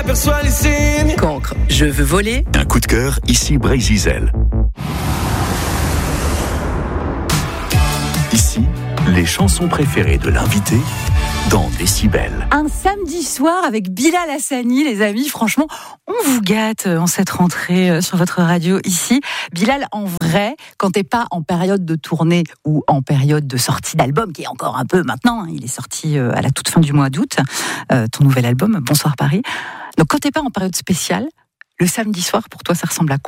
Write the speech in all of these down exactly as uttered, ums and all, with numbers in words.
aperçois les signes. Cancre, je veux voler. Un coup de cœur, ici Brésil. Ici, les chansons préférées de l'invité dans Décibel. Un samedi soir avec Bilal Hassani, les amis. Franchement, on vous gâte en cette rentrée sur votre radio ici. Bilal, en vrai, quand t'es pas en période de tournée ou en période de sortie d'album, qui est encore un peu maintenant, hein, il est sorti à la toute fin du mois d'août, euh, ton nouvel album, Bonsoir Paris. Donc quand t'es pas en période spéciale, le samedi soir, pour toi, ça ressemble à quoi ?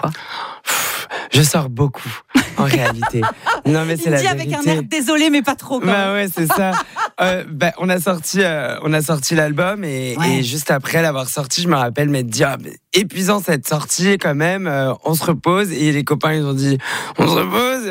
Je sors beaucoup, en réalité. Non, mais c'est Il la dit vérité. avec un air désolé, mais pas trop. Quand bah ouais, c'est ça. euh, bah, on a sorti, euh, on a sorti l'album et, ouais. et juste après l'avoir sorti, je me rappelle m'être dit ah, mais épuisant cette sortie quand même. Euh, on se repose et les copains ils ont dit on se repose.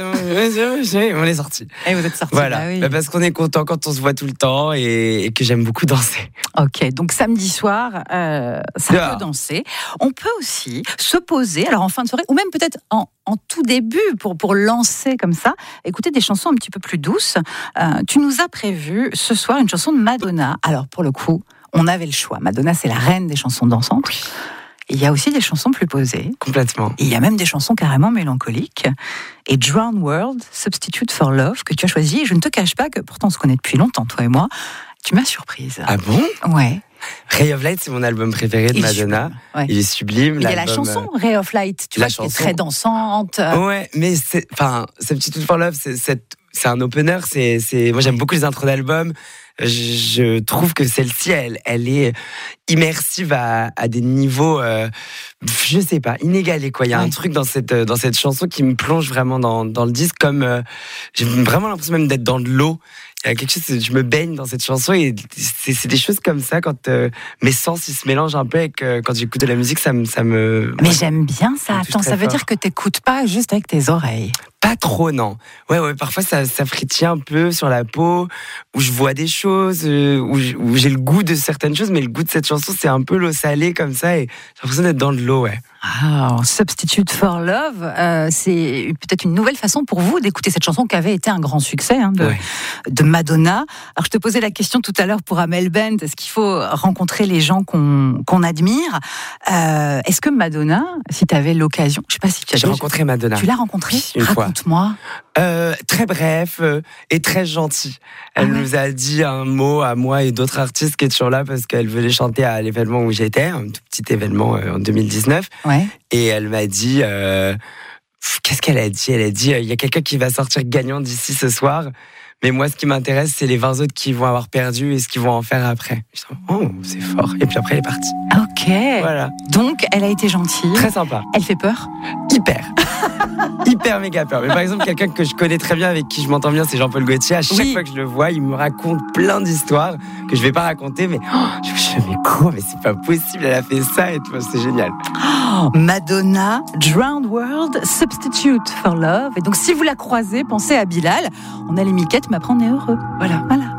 Et on, on est sorti. Et vous êtes sortis. Voilà. Bah oui. bah parce qu'on est content quand on se voit tout le temps et, et que j'aime beaucoup danser. Ok, donc samedi soir, euh, ça ah. peut danser. On peut aussi se poser, alors en fin de soirée, ou même peut-être en, en tout début, pour, pour lancer comme ça, écouter des chansons un petit peu plus douces. Euh, tu nous as prévu ce soir une chanson de Madonna. Alors pour le coup, on avait le choix. Madonna, c'est la reine des chansons dansantes. Oui. Il y a aussi des chansons plus posées. Complètement. Et il y a même des chansons carrément mélancoliques. Et Drowned World, Substitute for Love, que tu as choisi. Et je ne te cache pas que, pourtant on se connaît depuis longtemps, toi et moi, tu m'as surprise. Ah bon ? Ouais. Ray of Light, c'est mon album préféré de Il Madonna. Ouais. Il est sublime. Il y a la chanson Ray of Light, tu la vois, chanson... qui est très dansante. Ouais, mais c'est, enfin, Substitute for Love, c'est, c'est, c'est un opener. C'est, c'est, moi, j'aime beaucoup les intros d'albums. Je, je trouve que celle-ci, elle, elle est immersive à, à des niveaux, euh, je sais pas, inégalés, quoi. Il y a ouais. un truc dans cette, dans cette chanson qui me plonge vraiment dans, dans le disque, comme, euh, j'ai vraiment l'impression même d'être dans de l'eau. Il y a quelque chose, je me baigne dans cette chanson et c'est, c'est des choses comme ça quand euh, mes sens ils se mélangent un peu avec euh, quand j'écoute de la musique, ça me, ça me. Mais ouais, j'aime bien ça. Attends, ça veut fort. dire que t'écoutes pas juste avec tes oreilles. Pas trop, non. Ouais, ouais. Parfois ça, ça frétille un peu sur la peau, où je vois des choses, euh, où, où j'ai le goût de certaines choses, mais le goût de cette chanson c'est un peu l'eau salée comme ça et j'ai l'impression d'être dans de l'eau, ouais. Ah, Substitute for Love, euh, c'est peut-être une nouvelle façon pour vous d'écouter cette chanson qui avait été un grand succès hein, de, ouais. de Madonna. Alors je te posais la question tout à l'heure pour Amel Bent, est-ce qu'il faut rencontrer les gens qu'on, qu'on admire euh, Est-ce que Madonna, si tu avais l'occasion, je sais pas si tu as J'ai rencontré Madonna. Tu l'as rencontrée une Raconte-moi. fois. Euh, très bref euh, et très gentil. Elle ah ouais. nous a dit un mot à moi et d'autres artistes qui étaient toujours là parce qu'elle venait chanter à l'événement où j'étais, un tout petit événement euh, en deux mille dix-neuf. Ouais. Et elle m'a dit, euh, qu'est-ce qu'elle a dit ? Elle a dit, il y a quelqu'un qui va sortir gagnant d'ici ce soir. Mais moi, ce qui m'intéresse, c'est les vingt autres qui vont avoir perdu et ce qu'ils vont en faire après. Je dis, oh, c'est fort. Et puis après, elle est partie. Ok. Voilà. Donc, elle a été gentille. Très sympa. Elle fait peur ? Hyper. Hyper méga peur. Mais par exemple, quelqu'un que je connais très bien, avec qui je m'entends bien, c'est Jean-Paul Gaultier. À chaque oui. fois que je le vois, il me raconte plein d'histoires que je vais pas raconter. Mais oh, je me dis, mais quoi ? Mais c'est pas possible. Elle a fait ça et tout. C'est génial. Oh, Madonna, Drowned World, Substitute for Love. Et donc, si vous la croisez, pensez à Bilal. On a les miquettes, mais après, on est heureux. Voilà, voilà.